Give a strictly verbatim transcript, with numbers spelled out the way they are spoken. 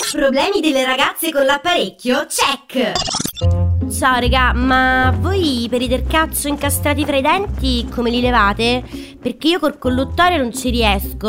Problemi delle ragazze con l'apparecchio? Check! Ciao regà, ma voi per i del cazzo incastrati fra i denti come li levate? Perché io col colluttorio non ci riesco.